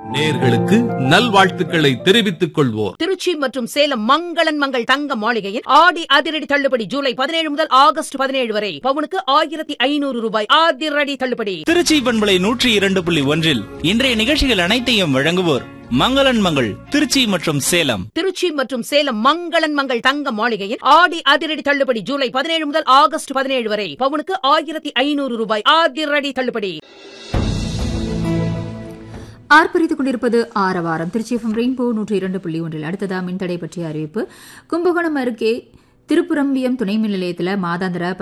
நேயர்களுக்கு நல்வாழ்த்துக்களை தெரிவித்துக் கொள்வோர் திருச்சி மற்றும் சேலம் மங்களன் மங்கள் தங்க மாளிகையில் ஆடி அதிரடி தள்ளுபடி ஜூலை 17 முதல் ஆகஸ்ட் 17 வரை பவுனுக்கு 1500 ரூபாய் அதிரடி தள்ளுபடி. திருச்சி பண்பலை 102.1 இன்றைய நிகழ்ச்சிகள் அனைத்தையும் வழங்குவோர் மங்களன் மங்கள் திருச்சி மற்றும் சேலம். திருச்சி மற்றும் சேலம் மங்களன் மங்கள் தங்க மாளிகையில் ஆடி அதிரடி தள்ளுபடி ஜூலை 17 முதல் ஆகஸ்ட் 17 வரை பவுனுக்கு 1500 ரூபாய் அதிரடி தள்ளுபடி. ஆர்ப்பரித்துக் கொண்டிருப்பது ஆரவாரம். Trichy FM rainbow 102.1. அடுத்ததா மின்தடை பற்றிய அறிவிப்பு. கும்பகோணம் அருகே திருப்புரம்பியம் துணை மின் நிலையத்தில் மாதாந்திர